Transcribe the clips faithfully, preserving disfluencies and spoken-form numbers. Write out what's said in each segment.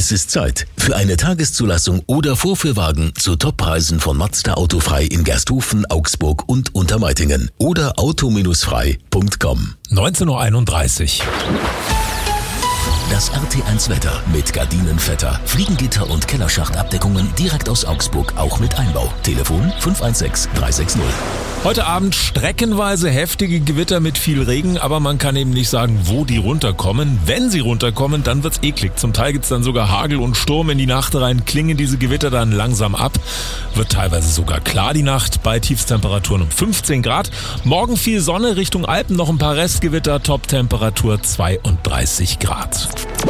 Es ist Zeit für eine Tageszulassung oder Vorführwagen zu Toppreisen von Mazda Autofrei in Gersthofen, Augsburg und Untermeitingen oder auto frei punkt com. neunzehn Uhr einunddreißig. Das R T eins Wetter mit Gardinenvetter, Fliegengitter und Kellerschachtabdeckungen direkt aus Augsburg, auch mit Einbau. Telefon fünf eins sechs drei sechs null. Heute Abend streckenweise heftige Gewitter mit viel Regen, aber man kann eben nicht sagen, wo die runterkommen. Wenn sie runterkommen, dann wird's eklig. Zum Teil gibt's dann sogar Hagel und Sturm in die Nacht rein, klingen diese Gewitter dann langsam ab. Wird teilweise sogar klar die Nacht bei Tiefstemperaturen um fünfzehn Grad. Morgen viel Sonne, Richtung Alpen noch ein paar Restgewitter, Toptemperatur zweiunddreißig Grad.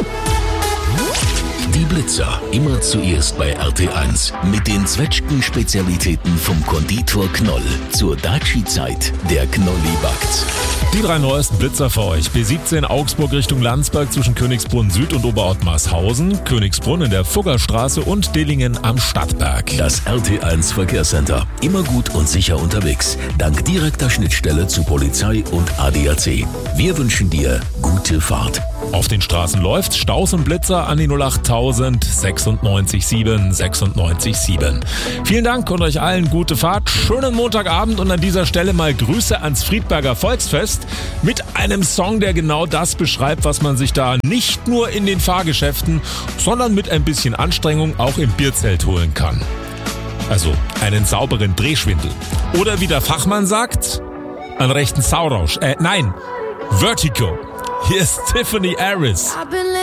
Die Blitzer, immer zuerst bei R T eins. Mit den Zwetschgen-Spezialitäten vom Konditor Knoll. Zur Daci-Zeit, der Knolli backt. Die drei neuesten Blitzer für euch. B siebzehn Augsburg Richtung Landsberg zwischen Königsbrunn Süd und Oberort-Maßhausen, Königsbrunn in der Fuggerstraße und Dillingen am Stadtberg. Das R T eins Verkehrscenter. Immer gut und sicher unterwegs. Dank direkter Schnittstelle zu Polizei und A D A C. Wir wünschen dir gute Fahrt. Auf den Straßen läuft's. Staus und Blitzer an die null acht tausend sechsundneunzig sieben sechsundneunzig sieben. Vielen Dank und euch allen gute Fahrt. Schönen Montagabend und an dieser Stelle mal Grüße ans Friedberger Volksfest mit einem Song, der genau das beschreibt, was man sich da nicht nur in den Fahrgeschäften, sondern mit ein bisschen Anstrengung auch im Bierzelt holen kann. Also einen sauberen Drehschwindel. Oder wie der Fachmann sagt, einen rechten Saurausch. Äh, nein, Vertigo. Hier ist Tiffany Harris.